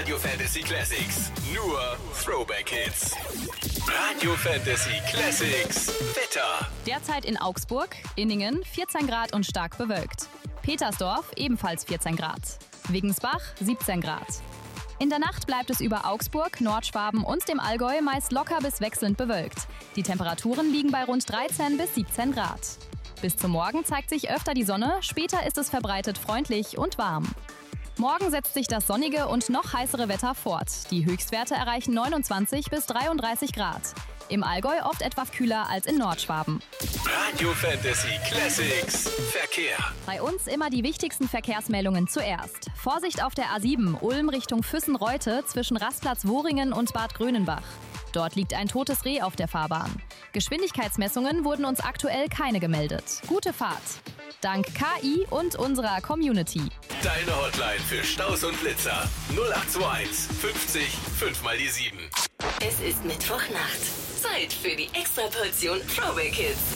Radio Fantasy Classics. Nur Throwback Hits. Radio Fantasy Classics. Wetter. Derzeit in Augsburg, Inningen 14 Grad und stark bewölkt. Petersdorf ebenfalls 14 Grad. Wiggensbach 17 Grad. In der Nacht bleibt es über Augsburg, Nordschwaben und dem Allgäu meist locker bis wechselnd bewölkt. Die Temperaturen liegen bei rund 13 bis 17 Grad. Bis zum Morgen zeigt sich öfter die Sonne, später ist es verbreitet freundlich und warm. Morgen setzt sich das sonnige und noch heißere Wetter fort. Die Höchstwerte erreichen 29 bis 33 Grad. Im Allgäu oft etwas kühler als in Nordschwaben. Radio Fantasy Classics. Verkehr. Bei uns immer die wichtigsten Verkehrsmeldungen zuerst. Vorsicht auf der A7 Ulm Richtung Füssen-Reute zwischen Rastplatz Wohringen und Bad Grönenbach. Dort liegt ein totes Reh auf der Fahrbahn. Geschwindigkeitsmessungen wurden uns aktuell keine gemeldet. Gute Fahrt. Dank KI und unserer Community. Deine Hotline für Staus und Blitzer. 0821 50 5 mal die 7. Es ist Mittwochnacht. Zeit für die Extraportion Throwback Hits.